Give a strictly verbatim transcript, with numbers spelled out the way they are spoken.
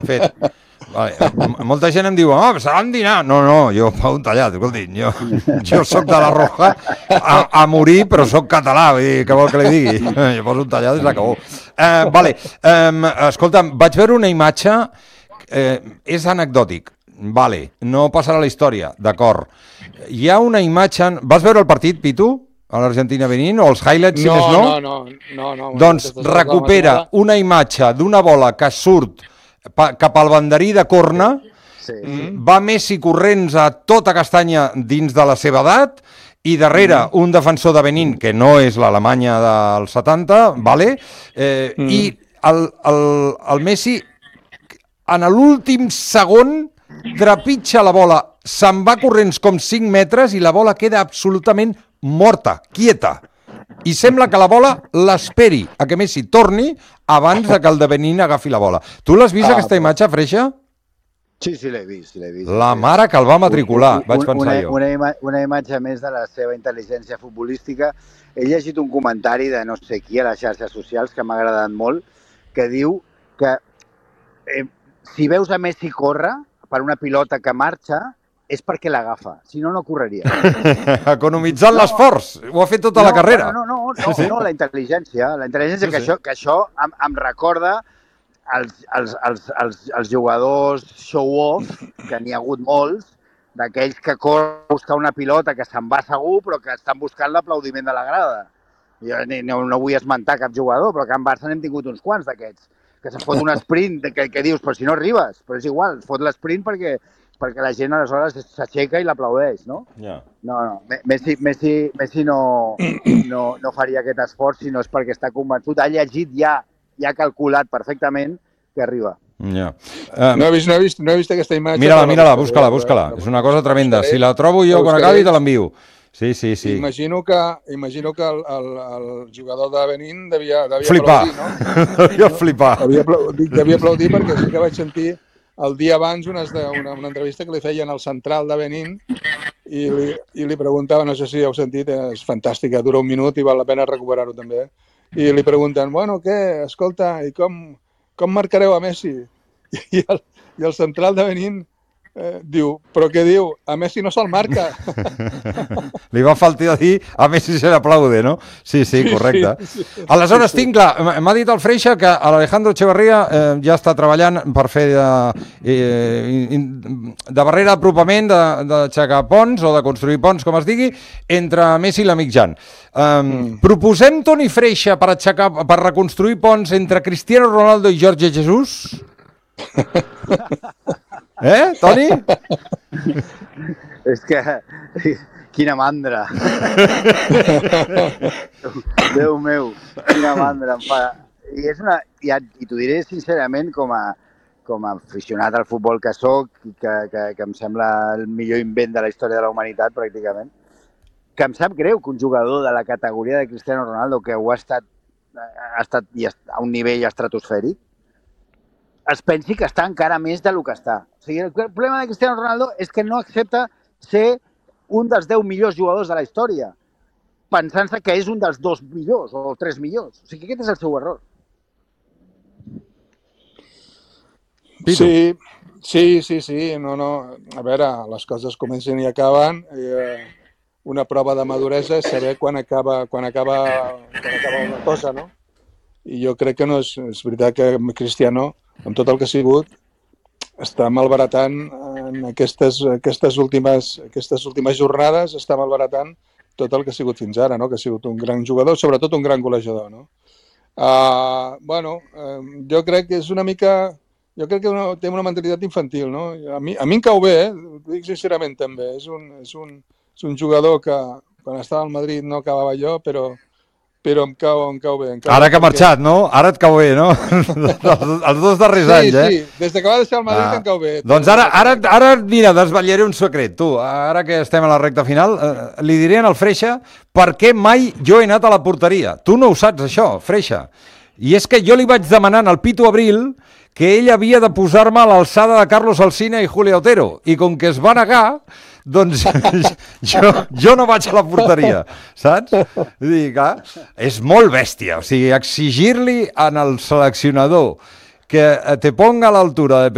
fet. Vale. Molta gent em diu, oh, s'ha de dinar. No, no, jo fa un tallat, escolti, jo, jo soc de la Roja a, a morir, però soc català, vull dir, què vol que li digui? Jo poso un tallat i s'acabó. Uh, vale, um, escolta'm, vaig veure una imatge, eh, és anecdòtic, vale, no passarà a la història, d'acord. Hi ha una imatge... Vas veure el partit, Pitu? A l'Argentina-Benín, o els highlights, si no, més no? No, no, no. no doncs recupera una imatge d'una bola que surt cap al banderí de corna, sí. Va Messi corrents a tota castanya dins de la seva edat, i darrere mm. un defensor de Benín, que no és l'Alemanya dels setanta, vale? eh, mm. i el, el, el Messi, en l'últim segon, trepitja la bola, se'n va corrents com cinc metres i la bola queda absolutament morta, quieta. I sembla que la bola l'esperi a que Messi torni abans de que el de Benín agafi la bola. Tu l'has vist, ah, aquesta imatge, Freixa? Sí, sí, l'he vist, l'he vist. La mare que el va matricular, un, un, vaig pensar una, jo. Una, ima una imatge més de la seva intel·ligència futbolística. He llegit un comentari de no sé qui a les xarxes socials que m'ha agradat molt, que diu que eh, si veus a Messi córrer per una pilota que marxa, és perquè l'agafa, si no, no correria. Economitzant no, l'esforç, ho ha fet tota no, la carrera. No, no, no, no, sí, sí. no la intel·ligència, la intel·ligència sí, que, sí. Això, que això em, em recorda els, els, els, els, els jugadors show-off, que n'hi ha hagut molts, d'aquells que corren a buscar una pilota que se'n va segur, però que estan buscant l'aplaudiment de la grada. Jo no, no vull esmentar cap jugador, però que en Barça n'hem tingut uns quants d'aquests, que se'n fot un sprint, que, que dius, però si no arribes, però és igual, fot l'esprint perquè... perquè la gent aleshores s'aixeca i l'aplaudeix, no? Yeah. No, no, Messi, Messi, Messi no, no, no faria aquest esforç si no és perquè està convençut, ha llegit ja, ja ha calculat perfectament que arriba. Yeah. Um, no, he vist, no, he vist, no he vist aquesta imatge. Mira-la, mira-la, busca-la, busca-la. És una cosa tremenda. Si la trobo jo quan acabi te l'envio. Sí, sí, sí. Imagino que, imagino que el, el, el jugador de Benín devia, devia flipar. aplaudir, no? Devia flipar. Devia aplaudir, devia aplaudir perquè sí que vaig sentir el dia abans una, una, una entrevista que li feien al central de Benín i li, i li preguntava, no sé si heu sentit, és fantàstica, dura un minut i val la pena recuperar-ho també, i li pregunten, bueno, què, escolta, i com, com marcareu a Messi? I el, i el central de Benín eh, diu, però què diu? A Messi no se'l marca. Li va faltar dir a Messi se l'aplaude, no? Sí, sí, correcte. Sí, sí, sí. Aleshores, sí, sí. tinc clar, m'ha dit el Freixa que l'Alejandro Echeverría eh, ja està treballant per fer de, eh, de barrera d'apropament, d'aixecar ponts o de construir ponts, com es digui, entre Messi i l'amic Jan. Um, mm. Proposem Toni Freixa per, aixecar, per reconstruir ponts entre Cristiano Ronaldo i Jorge Jesus? Eh, Toni? És que... Quina mandra. Déu meu, quina mandra em fa. I, és una, i, i t'ho diré sincerament com a, com a aficionat al futbol que soc i que, que, que em sembla el millor invent de la història de la humanitat, pràcticament, que em sap greu que un jugador de la categoria de Cristiano Ronaldo, que ho ha estat, ha estat a un nivell estratosfèric, es pensi que està encara més del que està. O sigui, el problema de Cristiano Ronaldo és que no accepta ser un dels deu millors jugadors de la història, pensant-se que és un dels dos millors o tres millors. O sigui, aquest és el seu error. Sí, sí, sí, sí. No, no. A veure, les coses comencen i acaben. Eh, una prova de maduresa és saber quan acaba, quan acaba, quan acaba una cosa, no? I jo crec que no és, és veritat que Cristiano, amb tot el que ha sigut, està malbaratant en aquestes, aquestes, últimes, aquestes últimes jornades, està malbaratant tot el que ha sigut fins ara, no? Que ha sigut un gran jugador, sobretot un gran golejador, no? Uh, bueno, uh, jo crec que és una mica... Jo crec que una, té una mentalitat infantil, no? A mi, a mi em cau bé, eh? Ho dic sincerament també. És un, és, un, és un jugador que quan estava al Madrid no acabava jo, però... però em cau, em cau bé. Em cau Ara bé que ha marxat, perquè... no? Ara et cau bé, no? els, els dos darrers sí, anys, eh? Sí, sí, des que va deixar el Madrid ah. em cau bé. Doncs ara, ara, ara, mira, desvetllaré un secret, tu. Ara que estem a la recta final, eh, li diré al Freixa per què mai jo he anat a la porteria. Tu no ho saps, això, Freixa. I és que jo li vaig demanar al Pitu Abril que ell havia de posar-me a l'alçada de Carlos Alsina i Julio Otero. I com que es va negar... doncs jo, jo no vaig a la porteria, saps? Vull dir que és molt bèstia, o sigui, exigir-li al seleccionador que te ponga a l'altura de